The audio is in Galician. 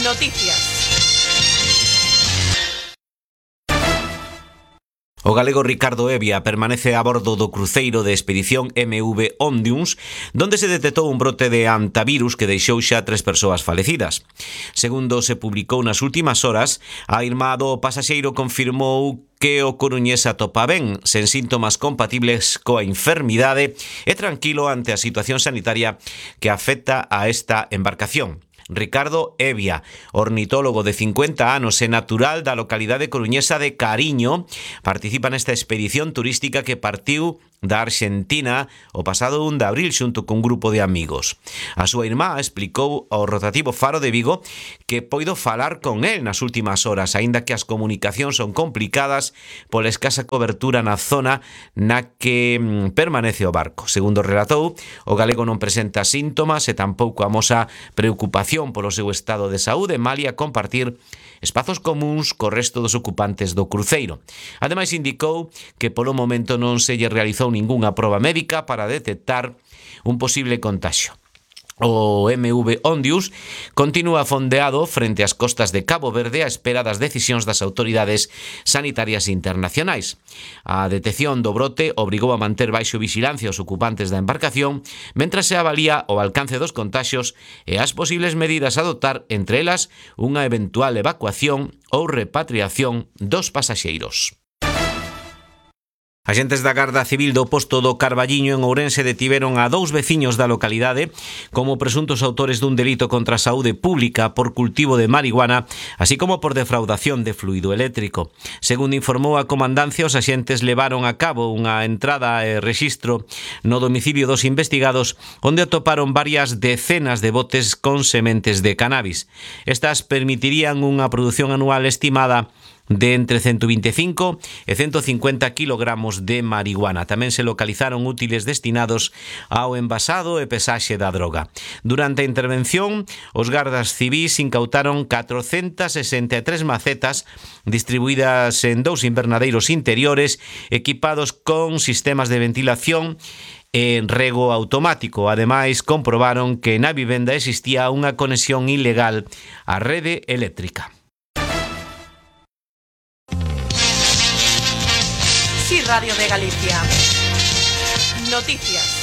Noticias. O galego Ricardo Evia permanece a bordo do cruceiro de expedición MV Ondius, donde se detectou un brote de antivirus que deixou xa 3 persoas falecidas. Segundo se publicou nas últimas horas, a irmá do pasaxeiro confirmou que o coruñés atopa ben, sen síntomas compatibles coa enfermidade e tranquilo ante a situación sanitaria que afecta a esta embarcación. Ricardo Evia, ornitólogo de 50 anos e natural da localidade coruñesa de Cariño, participa nesta expedición turística que partiu da Argentina o pasado 1 de abril xunto cun grupo de amigos. A súa irmá explicou ao rotativo Faro de Vigo que poido falar con el nas últimas horas, aínda que as comunicacións son complicadas pola escasa cobertura na zona na que permanece o barco. Segundo relatou, o galego non presenta síntomas e tampouco amosa preocupación polo seu estado de saúde, malia compartir espazos comuns co resto dos ocupantes do cruceiro. Ademais, indicou que polo momento non se lle realizou ningunha proba médica para detectar un posible contagio. O MV Ondius continúa fondeado frente ás costas de Cabo Verde á espera das decisións das autoridades sanitarias internacionais. A detección do brote obrigou a manter baixo vixilancia os ocupantes da embarcación mentres se avalía o alcance dos contaxios e as posibles medidas a adoptar, entre elas unha eventual evacuación ou repatriación dos pasaxeiros. Axentes da Garda Civil do posto do Carballiño en Ourense detiveron a 2 veciños da localidade como presuntos autores dun delito contra a saúde pública por cultivo de marihuana, así como por defraudación de fluido eléctrico. Segundo informou a comandancia, os axentes levaron a cabo unha entrada e rexistro no domicilio dos investigados, onde atoparon varias decenas de botes con sementes de cannabis. Estas permitirían unha produción anual estimada de entre 125 e 150 kilogramos de marihuana. Tamén se localizaron útiles destinados ao envasado e pesaxe da droga. Durante a intervención, os gardas civís incautaron 463 macetas distribuídas en 2 invernadeiros interiores equipados con sistemas de ventilación e rego automático. Ademais, comprobaron que na vivenda existía unha conexión ilegal á rede eléctrica. Sí, Radio de Galicia. Noticias.